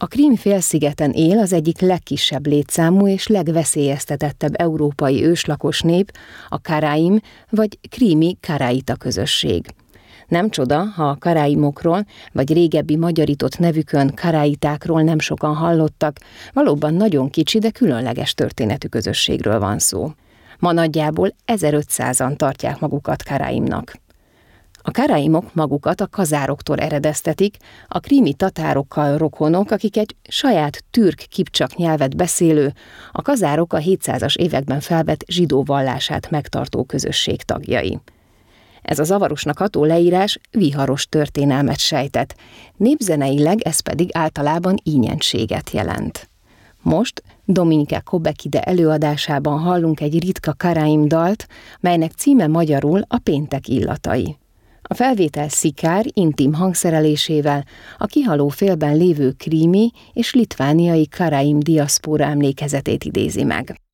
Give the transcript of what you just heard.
A Krím-félszigeten él az egyik legkisebb létszámú és legveszélyeztetettebb európai őslakos nép, a karaim vagy krími karaita közösség. Nem csoda, ha a karaimokról vagy régebbi magyarított nevükön karaitákról nem sokan hallottak, valóban nagyon kicsi, de különleges történetű közösségről van szó. Ma nagyjából 1500-an tartják magukat karaimnak. A karaimok magukat a kazároktól eredeztetik, a krími tatárokkal rokonok, akik egy saját türk-kipcsak nyelvet beszélő, a kazárok a 700-as években felvett zsidó vallását megtartó közösség tagjai. Ez a zavarosnak ható leírás viharos történelmet sejtett, népzeneileg ez pedig általában ínyentséget jelent. Most Dominika Kobekide előadásában hallunk egy ritka karaim dalt, melynek címe magyarul a péntek illatai. A felvétel szikár, intim hangszerelésével a kihaló félben lévő krími és litvániai karaim diaszpóra emlékezetét idézi meg.